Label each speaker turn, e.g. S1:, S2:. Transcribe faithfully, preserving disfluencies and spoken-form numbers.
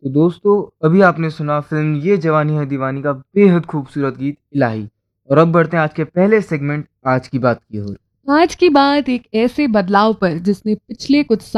S1: तो दोस्तों अभी आपने सुना फिल्म ये जवानी है दीवानी का बेहद खूबसूरत गीत इलाही। और अब बढ़ते हैं आज के पहले सेगमेंट आज की बात की ओर।
S2: आज की बात एक ऐसे बदलाव पर जिसने पिछले कुछ